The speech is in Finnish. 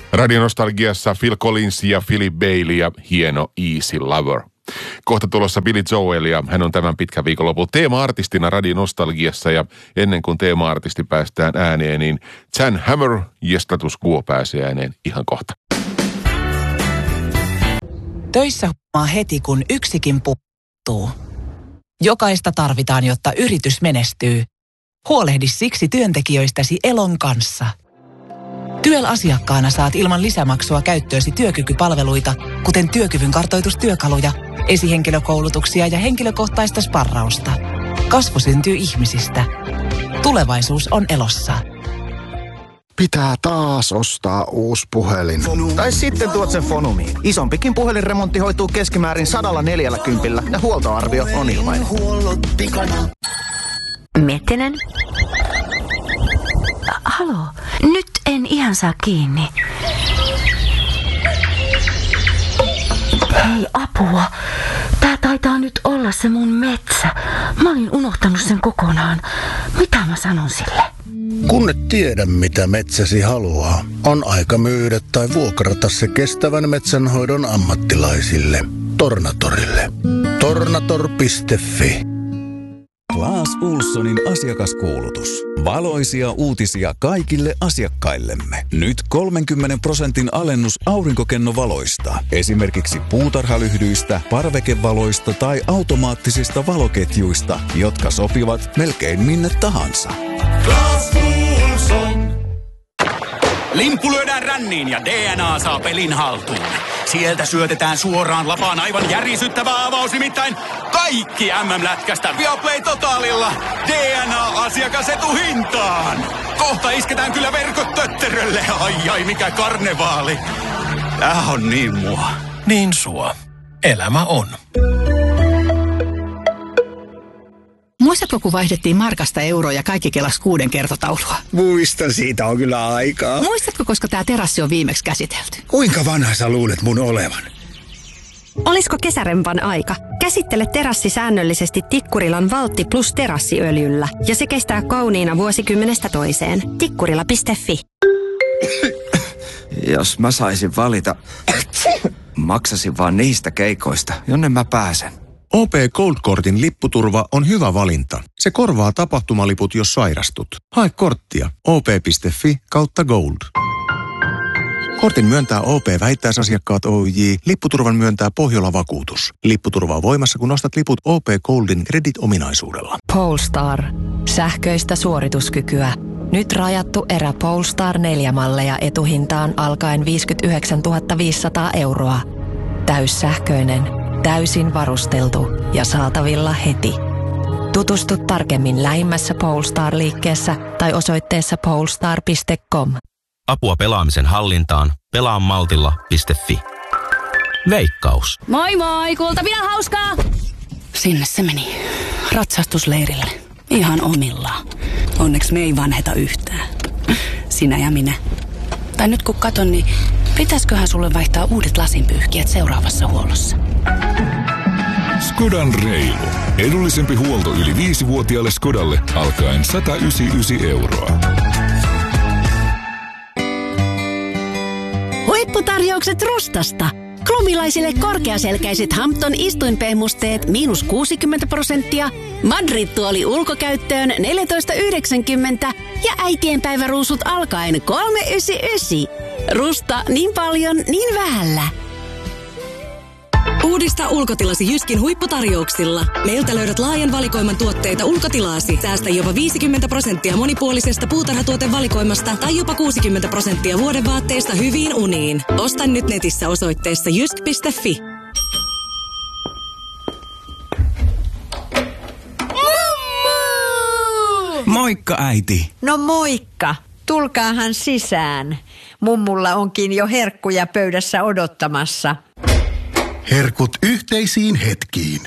Radionostalgiassa Phil Collins ja Philip Bailey ja hieno Easy Lover. Kohta tulossa Billy Joel ja hän on tämän pitkän viikonlopun teema-artistina Radionostalgiassa ja ennen kuin teema-artisti päästään ääneen, niin Jan Hammer ja Status Quo pääsee ääneen ihan kohta. Töissä huomaa heti, kun yksikin puuttuu. Jokaista tarvitaan, jotta yritys menestyy. Huolehdi siksi työntekijöistäsi Elon kanssa. TYEL-asiakkaana saat ilman lisämaksua käyttöösi työkykypalveluita, kuten työkyvyn kartoitustyökaluja, esihenkilökoulutuksia ja henkilökohtaista sparrausta. Kasvu syntyy ihmisistä. Tulevaisuus on Elossa. Pitää taas ostaa uusi puhelin. Tai sitten tuot sen Fonumiin. Isompikin puhelinremontti hoituu keskimäärin 140 ja huoltoarvio on ilmainen. Mettinen? Halo, nyt en ihan saa kiinni. Hei, apua. Tää taitaa nyt olla se mun metsä. Mä olin unohtanut sen kokonaan. Mitä mä sanon sille? Kun et tiedä, mitä metsäsi haluaa, on aika myydä tai vuokrata se kestävän metsänhoidon ammattilaisille. Tornatorille. Tornator.fi. Claes Ohlsonin asiakaskuulutus. Valoisia uutisia kaikille asiakkaillemme. Nyt 30% alennus aurinkokennovaloista. Esimerkiksi puutarhalyhdyistä, parvekevaloista tai automaattisista valoketjuista, jotka sopivat melkein minne tahansa. Claes Ohlson. Limppu lyödään ränniin ja DNA saa pelin haltuun. Sieltä syötetään suoraan lapaan aivan järisyttävä avaus, nimittäin kaikki MM-lätkästä Viaplay Totalilla DNA-asiakasetuhintaan. Kohta isketään kyllä verkot tötterölle. Ai mikä karnevaali. Tää on niin mua. Niin sua. Elämä on. Muistatko, kun vaihdettiin markasta euroa ja kaikki kelasi 6 kertotaulua? Muistan, siitä on kyllä aikaa. Muistatko, koska tämä terassi on viimeksi käsitelty? Kuinka vanha sä luulet mun olevan? Olisiko kesärempan aika? Käsittele terassi säännöllisesti Tikkurilan Valtti Plus terassiöljyllä ja se kestää kauniina vuosikymmenestä toiseen. Tikkurila.fi. Jos mä saisin valita, maksasin vaan niistä keikoista, jonne mä pääsen. OP Gold-kortin lipputurva on hyvä valinta. Se korvaa tapahtumaliput, jos sairastut. Hae korttia op.fi/gold. Kortin myöntää OP-vähittäisasiakkaat Oyj. Lipputurvan myöntää Pohjola-vakuutus. Lipputurva on voimassa, kun ostat liput OP Goldin Credit-ominaisuudella. Polestar. Sähköistä suorituskykyä. Nyt rajattu erä Polestar 4-malleja etuhintaan alkaen 59 500 €. Täyssähköinen. Täysin varusteltu ja saatavilla heti. Tutustu tarkemmin lähimmässä Polestar-liikkeessä tai osoitteessa polestar.com. Apua pelaamisen hallintaan. Pelaamaltilla.fi. Veikkaus. Moi moi, Kultapian hauskaa! Sinne se meni. Ratsastusleirille. Ihan omillaan. Onneksi me ei vanheta yhtään. Sinä ja minä. Tai nyt kun katon, niin pitäisköhän sulle vaihtaa uudet lasinpyyhkijät seuraavassa huollossa? Skodan reilu. Edullisempi huolto yli 5-vuotiaalle Skodalle alkaen 199 €. Huipputarjoukset Rustasta. Klubilaisille korkeaselkäiset Hampton istuinpehmusteet -60%, Madrid-tuoli ulkokäyttöön 14,90 ja äitienpäiväruusut alkaen 399. Rusta niin paljon, niin vähällä. Uudista ulkotilasi Jyskin huipputarjouksilla. Meiltä löydät laajan valikoiman tuotteita ulkotilaasi. Säästä jopa 50% monipuolisesta puutarhatuotevalikoimasta tai jopa 60% vuodevaatteista hyviin uniin. Osta nyt netissä osoitteessa jysk.fi. Moikka, äiti. No moikka. Tulkaahan sisään. Mummulla onkin jo herkkuja pöydässä odottamassa. Herkut yhteisiin hetkiin.